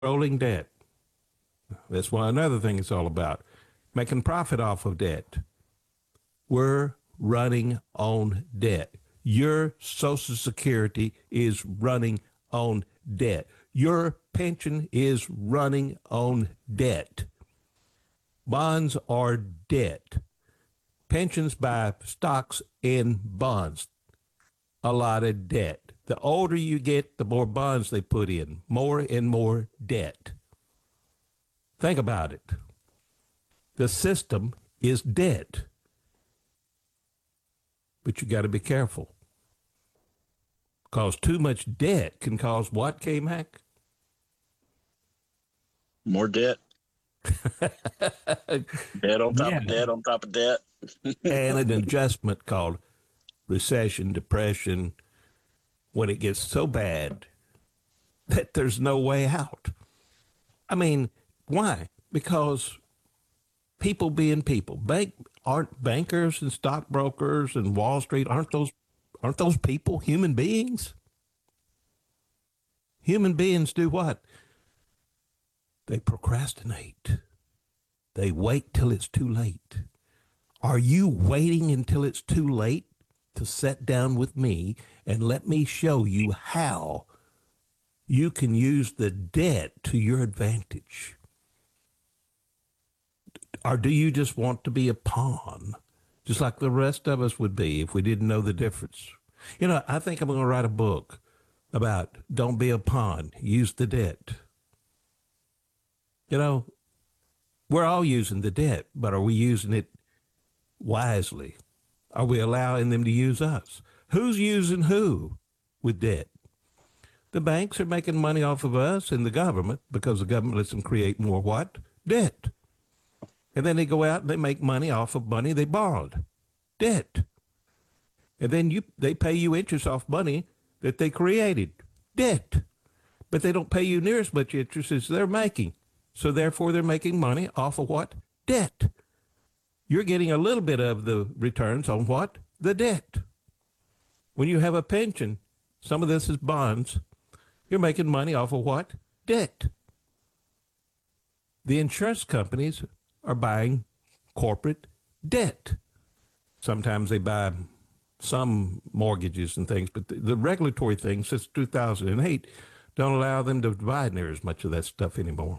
Rolling debt. That's why another thing it's all about. Making profit off of debt. We're running on debt. Your Social Security is running on debt. Your pension is running on debt. Bonds are debt. Pensions buy stocks and bonds. A lot of debt. The older you get, the more bonds they put in, more and more debt. Think about it. The system is debt. But you got to be careful. Because too much debt can cause what, K-Mac? More debt. Debt on top of debt on top of debt. And an adjustment called recession, depression, when it gets so bad that there's no way out. I mean, why? Because people being people. Aren't bankers and stockbrokers and Wall Street, aren't those people human beings? Human beings do what? They procrastinate. They wait till it's too late. Are you waiting until it's too late to sit down with me and let me show you how you can use the debt to your advantage? Or do you just want to be a pawn, just like the rest of us would be if we didn't know the difference? You know, I think I'm going to write a book about don't be a pawn, use the debt. You know, we're all using the debt, but are we using it wisely? Are we allowing them to use us? Who's using who with debt? The banks are making money off of us and the government because the government lets them create more what? Debt. And then they go out and they make money off of money they borrowed. Debt. And then they pay you interest off money that they created. Debt. But they don't pay you near as much interest as they're making. So therefore they're making money off of what? Debt. You're getting a little bit of the returns on what? The debt. When you have a pension, some of this is bonds. You're making money off of what? Debt. The insurance companies are buying corporate debt. Sometimes they buy some mortgages and things, but the regulatory things since 2008 don't allow them to buy near as much of that stuff anymore.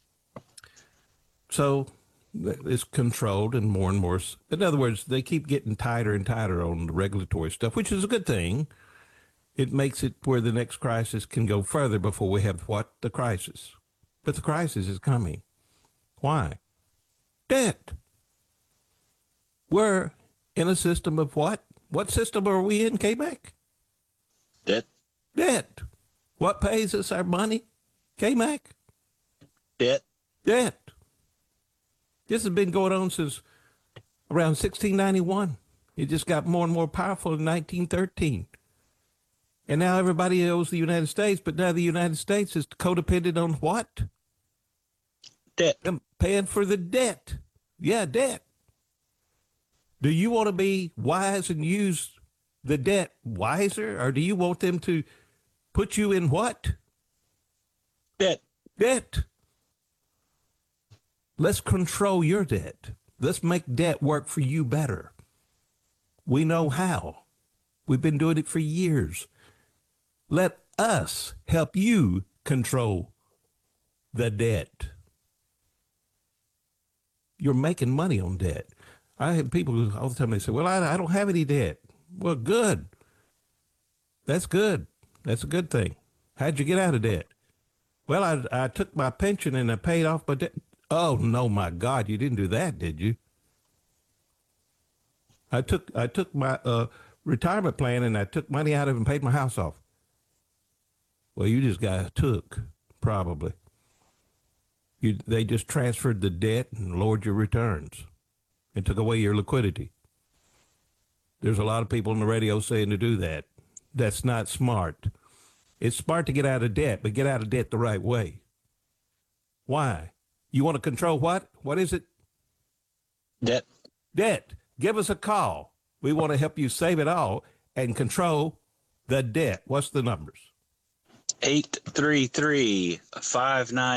So it's controlled and more. In other words, they keep getting tighter and tighter on the regulatory stuff, which is a good thing. It makes it where the next crisis can go further before we have what? The crisis. But the crisis is coming. Why? Debt. We're in a system of what? What system are we in, K-Mac? Debt. Debt. What pays us our money, K-Mac? Debt. Debt. This has been going on since around 1691. It just got more and more powerful in 1913. And now everybody owes the United States, but now the United States is codependent on what? Debt. Them paying for the debt. Yeah, debt. Do you want to be wise and use the debt wiser, or do you want them to put you in what? Debt. Debt. Let's control your debt. Let's make debt work for you better. We know how. We've been doing it for years. Let us help you control the debt. You're making money on debt. I have people all the time, they say, well, I don't have any debt. Well, good. That's good. That's a good thing. How'd you get out of debt? Well, I took my pension and I paid off my debt. Oh, no, my God, you didn't do that, did you? I took my retirement plan and I took money out of it and paid my house off. Well, you just got took, probably. They just transferred the debt and lowered your returns and took away your liquidity. There's a lot of people on the radio saying to do that. That's not smart. It's smart to get out of debt, but get out of debt the right way. Why? You want to control what? What is it? Debt. Debt. Give us a call. We want to help you save it all and control the debt. What's the numbers? 833 59